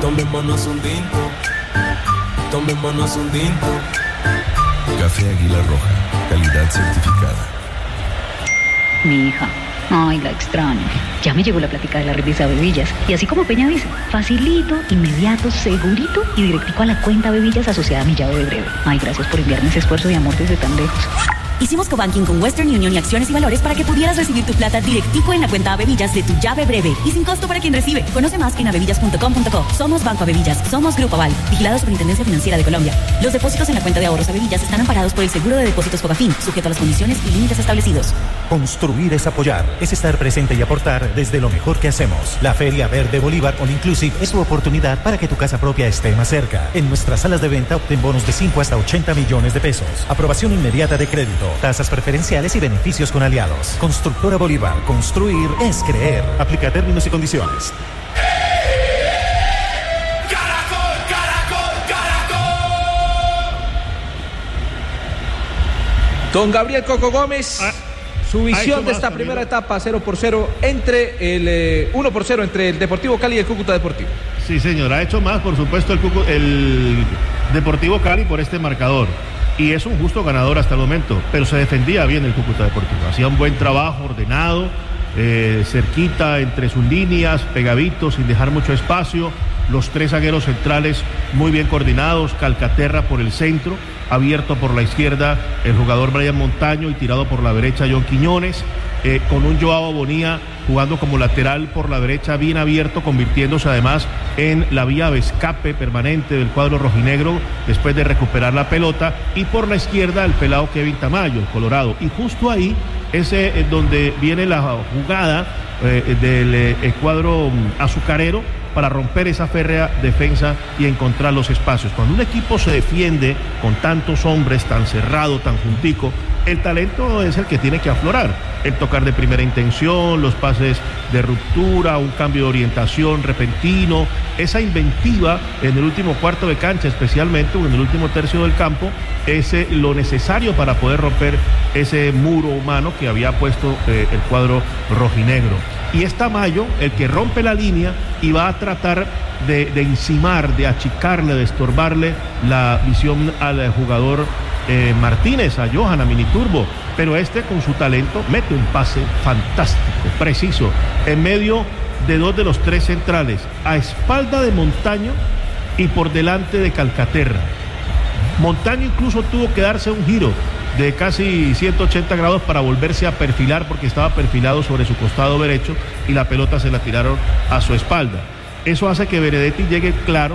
Tomémonos un tinto. Tomémonos un tinto. Café Águila Roja, calidad certificada. Mi hija, ay, la extraño. Ya me llegó la plática de la represa Bebillas. Y así como Peña dice, facilito, inmediato, segurito y directico a la cuenta Bebillas asociada a mi llave de breve. Ay, gracias por enviarme ese esfuerzo y amor desde tan lejos. Hicimos cobanking con Western Union y Acciones y Valores para que pudieras recibir tu plata directico en la cuenta Bebillas de tu llave breve y sin costo para quien recibe. Conoce más en abebillas.com.co. Somos Banco Bebillas, somos Grupo Aval, vigilado Superintendencia Financiera de Colombia. Los depósitos en la cuenta de ahorros Bebillas están amparados por el Seguro de Depósitos Fogafín, sujeto a las condiciones y límites establecidos. Construir es apoyar, es estar presente y aportar desde lo mejor que hacemos. La Feria Verde Bolívar All Inclusive es tu oportunidad para que tu casa propia esté más cerca. En nuestras salas de venta obtén bonos de 5 hasta 80 millones de pesos. Aprobación inmediata de crédito, tasas preferenciales y beneficios con aliados. Constructora Bolívar, construir es creer. Aplica términos y condiciones. Don Gabriel Coco Gómez, su visión de esta primera etapa, 0-0 entre el 1-0 entre el Deportivo Cali y el Cúcuta Deportivo. Sí, señor, ha hecho más, por supuesto, el Deportivo Cali por este marcador. Y es un justo ganador hasta el momento, pero se defendía bien el Cúcuta Deportivo. Hacía un buen trabajo, ordenado, cerquita entre sus líneas, pegadito, sin dejar mucho espacio. Los tres zagueros centrales muy bien coordinados, Calcaterra por el centro, abierto por la izquierda el jugador Brian Montaño y tirado por la derecha John Quiñones, con un Joao Bonilla jugando como lateral por la derecha bien abierto, convirtiéndose además en la vía de escape permanente del cuadro rojinegro después de recuperar la pelota, y por la izquierda el pelado Kevin Tamayo, el colorado, y justo ahí es donde viene la jugada del cuadro azucarero para romper esa férrea defensa y encontrar los espacios. Cuando un equipo se defiende con tantos hombres, tan cerrado, tan juntico, el talento es el que tiene que aflorar. El tocar de primera intención, los pases de ruptura, un cambio de orientación repentino, esa inventiva en el último cuarto de cancha, especialmente, o en el último tercio del campo, es lo necesario para poder romper ese muro humano que había puesto el cuadro rojinegro. Y es Tamayo el que rompe la línea y va a tratar de encimar, de achicarle, de estorbarle la visión al jugador Martínez, a Johan, a Miniturbo, pero con su talento mete un pase fantástico, preciso, en medio de dos de los tres centrales, a espalda de Montaño y por delante de Calcaterra. Montaño incluso tuvo que darse un giro de casi 180 grados para volverse a perfilar, porque estaba perfilado sobre su costado derecho y la pelota se la tiraron a su espalda. Eso hace que Benedetti llegue claro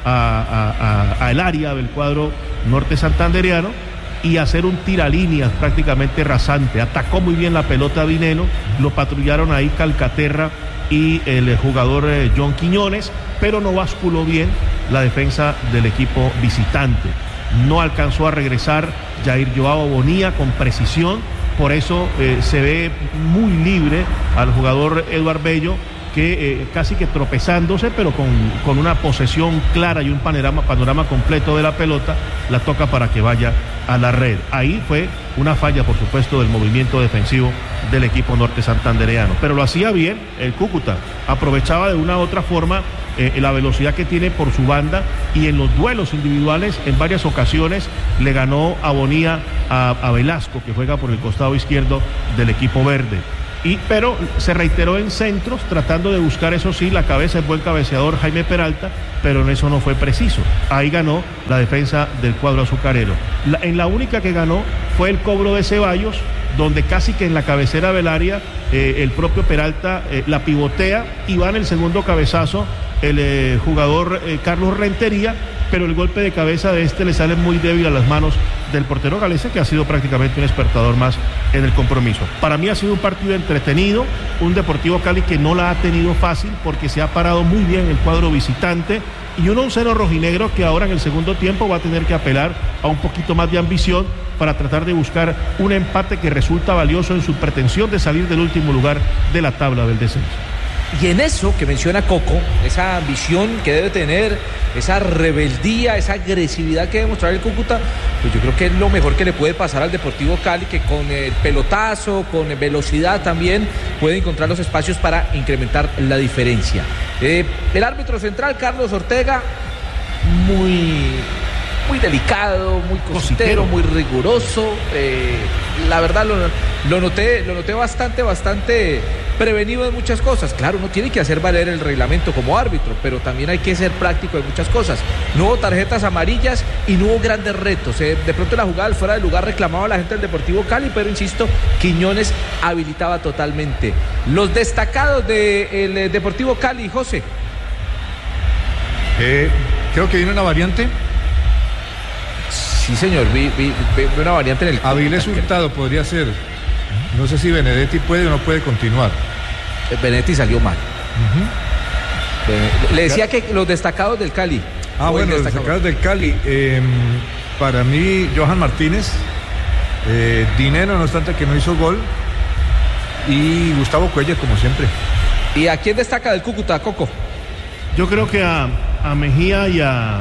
al área del cuadro norte santandereano y hacer un tiralíneas prácticamente rasante. Atacó muy bien la pelota Vineno, lo patrullaron ahí Calcaterra y el jugador John Quiñones, pero no basculó bien la defensa del equipo visitante. No alcanzó a regresar Jair Joao Bonilla con precisión, por eso se ve muy libre al jugador Eduard Bello, que casi que tropezándose, pero con una posesión clara y un panorama completo de la pelota, la toca para que vaya a la red. Ahí fue una falla, por supuesto, del movimiento defensivo del equipo norte santandereano, pero lo hacía bien el Cúcuta, aprovechaba de una u otra forma la velocidad que tiene por su banda, y en los duelos individuales en varias ocasiones le ganó a Bonilla a Velasco, que juega por el costado izquierdo del equipo verde. Pero se reiteró en centros, tratando de buscar, eso sí, la cabeza del buen cabeceador Jaime Peralta, pero en eso no fue preciso. Ahí ganó la defensa del cuadro azucarero. En la única que ganó fue el cobro de Ceballos, donde casi que en la cabecera del área el propio Peralta la pivotea y va en el segundo cabezazo el jugador Carlos Rentería, pero el golpe de cabeza de le sale muy débil a las manos del portero galese, que ha sido prácticamente un espectador más en el compromiso. Para mí ha sido un partido entretenido, un Deportivo Cali que no la ha tenido fácil porque se ha parado muy bien el cuadro visitante, y un 1-0 rojinegro que ahora en el segundo tiempo va a tener que apelar a un poquito más de ambición para tratar de buscar un empate que resulta valioso en su pretensión de salir del último lugar de la tabla del descenso. Y en eso que menciona Coco, esa ambición que debe tener, esa rebeldía, esa agresividad que debe mostrar el Cúcuta, pues yo creo que es lo mejor que le puede pasar al Deportivo Cali, que con el pelotazo, con velocidad también puede encontrar los espacios para incrementar la diferencia. El árbitro central, Carlos Ortega, muy delicado, muy cositero, muy riguroso. La verdad lo noté bastante prevenido en muchas cosas. Claro, uno tiene que hacer valer el reglamento como árbitro, pero también hay que ser práctico en muchas cosas. No hubo tarjetas amarillas y no hubo grandes retos. De pronto la jugada fuera de lugar reclamaba a la gente del Deportivo Cali, pero insisto, Quiñones habilitaba totalmente. Los destacados del Deportivo Cali, José. Creo que viene una variante. Sí, señor, vi una variante en el... Avilés Hurtado podría ser. No sé si Benedetti puede o no puede continuar. Benedetti salió mal. Le decía que los destacados del Cali. Bueno, los destacados del Cali. Para mí, Johan Martínez. Dinero, no obstante que no hizo gol. Y Gustavo Cuellar, como siempre. ¿Y a quién destaca del Cúcuta, Coco? Yo creo que a Mejía y a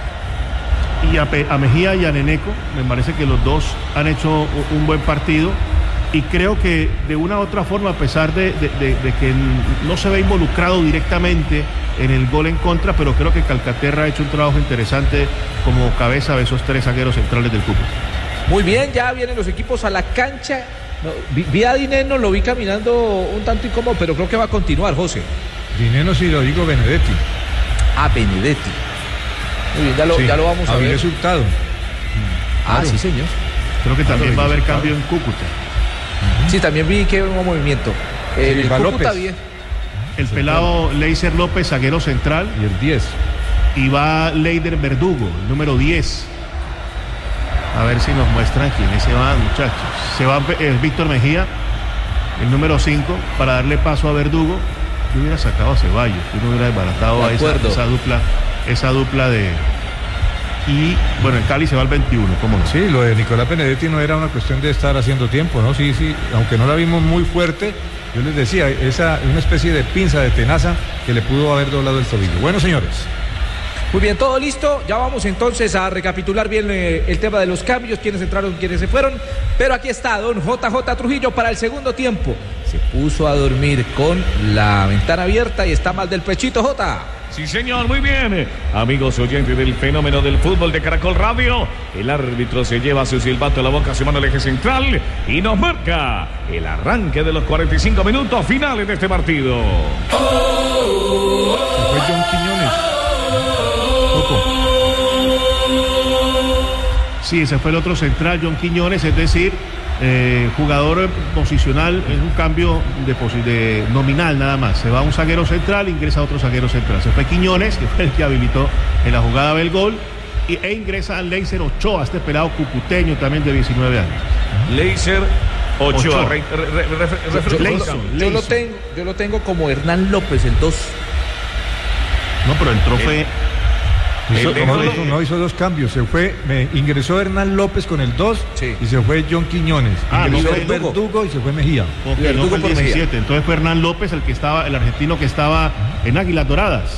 Mejía y a Neneco, me parece que los dos han hecho un buen partido, y creo que de una u otra forma, a pesar de que no se ve involucrado directamente en el gol en contra, pero creo que Calcaterra ha hecho un trabajo interesante como cabeza de esos tres zagueros centrales del Cúcuta. Muy bien, ya vienen los equipos a la cancha. Vi a Dineno, lo vi caminando un tanto incómodo, pero creo que va a continuar, José. Dineno, sí, lo digo, Benedetti. Benedetti. Muy bien, ya lo vamos a ver. Avilés Hurtado. Claro. Sí, señor. Creo que también va a haber cambio en Cúcuta. Sí, también vi que hubo movimiento. El Cúcuta bien. El pelado Leiser López, zaguero central. Y el 10. Y va Leider Verdugo, el número 10. A ver si nos muestran quiénes se van, muchachos. Se va Víctor Mejía, el número 5, para darle paso a Verdugo. Yo hubiera sacado a Ceballos, yo no hubiera desbaratado a esa dupla de... Y bueno, en Cali se va al 21, ¿cómo no? Sí, lo de Nicolás Benedetti no era una cuestión de estar haciendo tiempo, ¿no? Sí, aunque no la vimos muy fuerte, yo les decía, una especie de pinza, de tenaza que le pudo haber doblado el tobillo. Bueno, señores. Muy bien, todo listo. Ya vamos entonces a recapitular bien el tema de los cambios, quiénes entraron, quiénes se fueron. Pero aquí está don JJ Trujillo para el segundo tiempo. Se puso a dormir con la ventana abierta y está mal del pechito, Jota. Sí, señor, muy bien. Amigos oyentes del fenómeno del fútbol de Caracol Radio, el árbitro se lleva su silbato a la boca, su mano al eje central y nos marca el arranque de los 45 minutos finales de este partido. Se fue John Quiñones. Sí, ese fue el otro central, John Quiñones, es decir, jugador posicional, es un cambio de nominal nada más. Se va un zaguero central, ingresa otro zaguero central. Se fue Quiñones, que fue el que habilitó en la jugada del gol, e ingresa Leiser Ochoa, este pelado cucuteño también de 19 años. Leiser Ochoa. Yo lo tengo como Hernán López, el 2. No, pero entró fue... Hizo dos cambios. Ingresó Hernán López con el 2, sí, y se fue John Quiñones. Ingresó Verdugo y se fue Mejía. No fue el 17, entonces fue Hernán López el argentino que estaba en Águilas Doradas.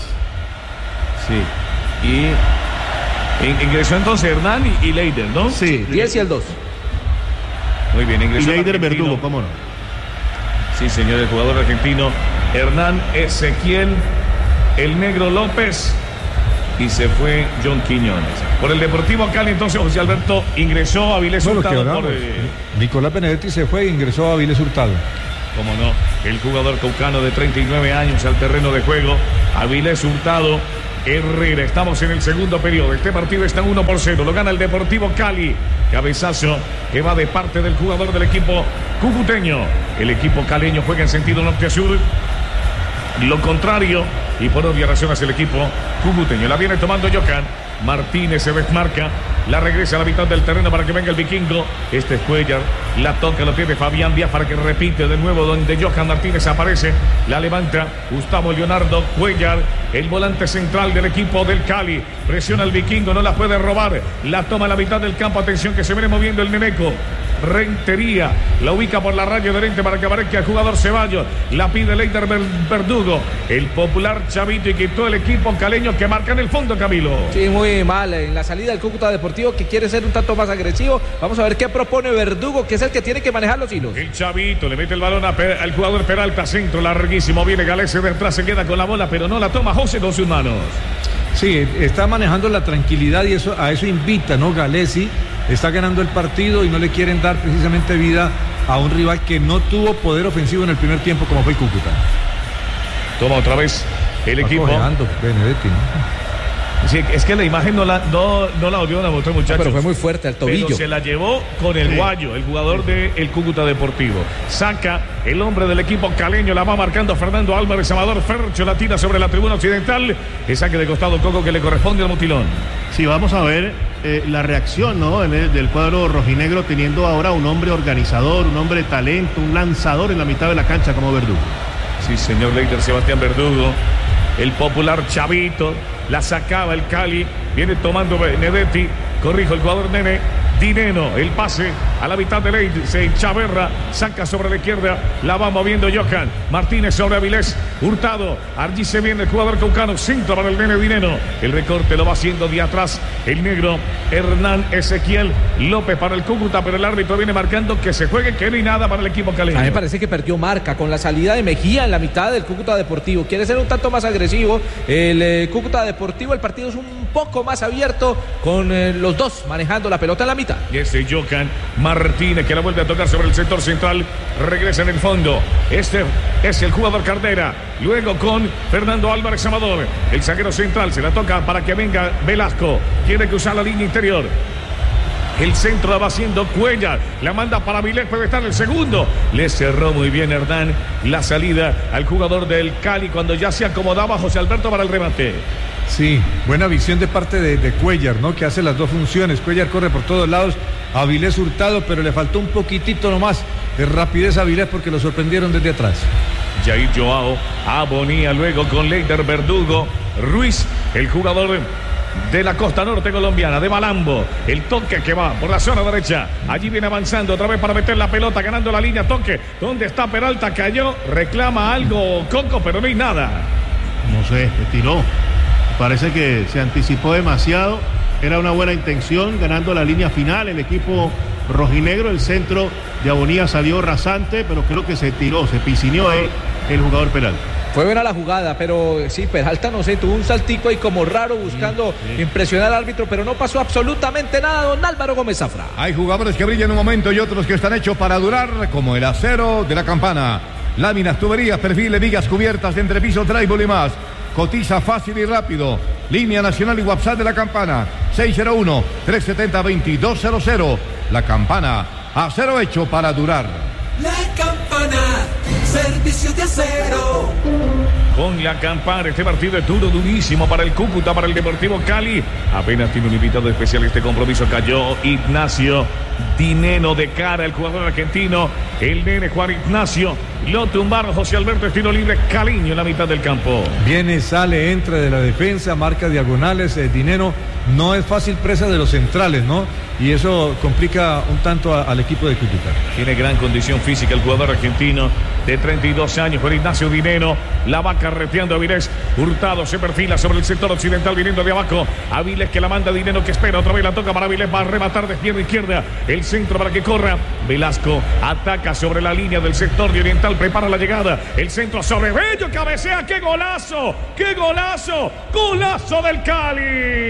Sí. Y ingresó entonces Hernán y Leider, ¿no? Sí, 10 y el 2. Muy bien, ingresó. Y Leider Verdugo, ¿cómo no? Sí, señor, el jugador argentino Hernán Ezequiel, el Negro López. Y se fue John Quiñones. Por el Deportivo Cali, entonces, José Alberto, ingresó a Avilés Hurtado. Nicolás Benedetti se fue e ingresó a Avilés Hurtado. Cómo no, el jugador caucano de 39 años al terreno de juego. Avilés Hurtado, Herrera. Estamos en el segundo periodo. Este partido está 1-0. Lo gana el Deportivo Cali. Cabezazo que va de parte del jugador del equipo cucuteño. El equipo caleño juega en sentido norte-sur. Lo contrario, y por obvia razón hacia el equipo cucuteño. La viene tomando Johan Martínez, se desmarca, la regresa a la mitad del terreno para que venga el vikingo. Este es Cuellar, la toca, lo tiene Fabián Díaz para que repite de nuevo donde Johan Martínez aparece, la levanta Gustavo Leonardo Cuellar, el volante central del equipo del Cali, presiona al vikingo, no la puede robar, la toma a la mitad del campo, atención que se viene moviendo el Neneco. Rentería. La ubica por la raya de lente para que aparezca el jugador Ceballos. La pide Leider Verdugo. El popular Chavito y quitó el equipo caleño que marca en el fondo, Camilo. Sí, muy mal en la salida del Cúcuta Deportivo, que quiere ser un tanto más agresivo. Vamos a ver qué propone Verdugo, que es el que tiene que manejar los hilos. El Chavito le mete el balón al jugador Peralta, centro larguísimo. Viene Galese de atrás, se queda con la bola, pero no la toma José con sus manos. Sí, está manejando la tranquilidad y a eso invita, ¿no? Galesi está ganando el partido y no le quieren dar precisamente vida a un rival que no tuvo poder ofensivo en el primer tiempo como fue el Cúcuta. Toma otra vez el equipo. Benedetti, ¿no? Sí, es que la imagen no la volvieron a mostrar, muchachos. Pero fue muy fuerte al tobillo. Pero se la llevó con el guayo, el jugador del Cúcuta Deportivo. Saca el hombre del equipo caleño, la va marcando Fernando Álvarez Amador. Fercho la tira sobre la tribuna occidental. El saque de costado Coco que le corresponde al Mutilón. Sí, vamos a ver la reacción, ¿no? del cuadro rojinegro, teniendo ahora un hombre organizador, un hombre de talento, un lanzador en la mitad de la cancha como Verdugo. Sí, señor Leider Sebastián Verdugo. El popular Chavito, la sacaba el Cali, viene tomando Benedetti, corrijo el jugador Nene, Dineno, el pase a la mitad de Leite, se Chaverra, saca sobre la izquierda, la va moviendo Johan, Martínez sobre Avilés, Hurtado, allí se viene el jugador caucano, centro para el Nene Dineno, el recorte lo va haciendo de atrás, el negro Hernán Ezequiel López para el Cúcuta, pero el árbitro viene marcando que se juegue, que no hay nada para el equipo caleño. A mí me parece que perdió marca con la salida de Mejía en la mitad del Cúcuta Deportivo, quiere ser un tanto más agresivo, el Cúcuta Deportivo, el partido es un poco más abierto con los dos manejando la pelota en la mitad. Y este Johan Martínez que la vuelve a tocar sobre el sector central, regresa en el fondo. Este es el jugador Cardera, luego con Fernando Álvarez Amador, el zaguero central, se la toca para que venga Velasco, tiene que usar la línea interior. El centro la va haciendo Cuellar, la manda para Avilés, puede estar el segundo. Le cerró muy bien Hernán la salida al jugador del Cali cuando ya se acomodaba José Alberto para el remate. Sí, buena visión de parte de Cuellar, ¿no? Que hace las dos funciones. Cuellar corre por todos lados, Avilés Hurtado, pero le faltó un poquitito nomás de rapidez a Avilés porque lo sorprendieron desde atrás. Jair Joao, Abonía, luego con Leider Verdugo, Ruiz, el jugador de la costa norte colombiana, de Malambo, el toque que va por la zona derecha, allí viene avanzando otra vez para meter la pelota, ganando la línea, toque, ¿dónde está Peralta? Cayó, reclama algo Coco, pero no hay nada. No sé, se tiró, parece que se anticipó demasiado, era una buena intención, ganando la línea final, el equipo rojinegro, el centro de Abonía salió rasante, pero creo que se tiró, se piscineó ahí el jugador Peralta. Fue buena la jugada, pero sí, Peralta, no sé, tuvo un saltico ahí como raro buscando impresionar al árbitro, pero no pasó absolutamente nada, don Álvaro Gómez Zafra. Hay jugadores que brillan un momento y otros que están hechos para durar, como el acero de la Campana. Láminas, tuberías, perfiles, vigas cubiertas de entrepiso, drywall y más. Cotiza fácil y rápido. Línea nacional y WhatsApp de la Campana. 601-370-2200. La Campana, acero hecho para durar. La Campana, servicio de acero. Con la Campana, este partido es duro, durísimo para el Cúcuta, para el Deportivo Cali. Apenas tiene un invitado especial este compromiso. Cayó Ignacio Dineno de cara, el jugador argentino, el nene Juan Ignacio. Lo tumbaron José Alberto, estilo libre, Caliño en la mitad del campo. Viene, sale, entra de la defensa, marca diagonales, Dineno. No es fácil presa de los centrales, ¿no? Y eso complica un tanto al equipo de Cúcuta. Tiene gran condición física el jugador argentino de 32 años, Juan Ignacio Dineno. La va carreteando Avilés. Hurtado se perfila sobre el sector occidental viniendo de abajo. Avilés que la manda, Dineno que espera. Otra vez la toca para Avilés. Va a rematar de izquierda a izquierda. El centro para que corra. Velasco ataca sobre la línea del sector de oriental. Prepara la llegada. El centro sobre Bello. Cabecea. ¡Qué golazo! ¡Qué golazo! ¡Golazo del Cali!